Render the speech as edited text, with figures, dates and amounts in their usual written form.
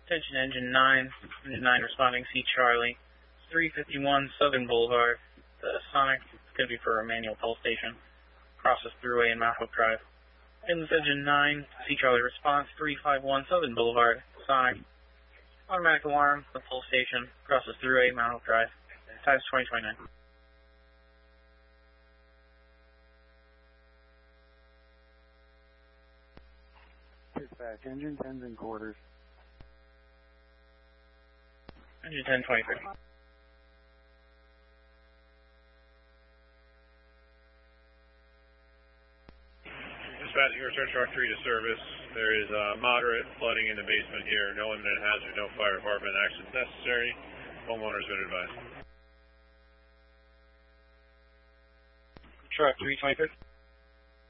Attention Engine 9. Engine 9 responding, C Charlie. 351 Southern Boulevard. The Sonic is going to be for a manual pull station. Process Thruway in Mount Hope Drive. Inland Engine 9, C Charlie response, 351 Southern Boulevard, Sonic. Automatic alarm, the pull station, Process Thruway, Mount Hope Drive. Times 2029. Dispatch, Engine 10's in quarters. Engine 10, 23. Dispatch, your search R3 to service. There is moderate flooding in the basement here. No imminent hazard, no fire department actions necessary. Homeowners been advised. Truck 323.